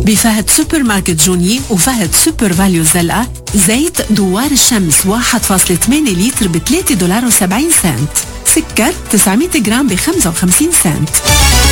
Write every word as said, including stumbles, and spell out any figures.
بفهد سوبر ماركت جوني وفهد سوبر فاليو الزلقة زيت دوار الشمس واحد فاصلة ثمانية لتر ب ثلاثة دولار وسبعين سنت. سكر تسعمية جرام ب خمسة وخمسين سنت.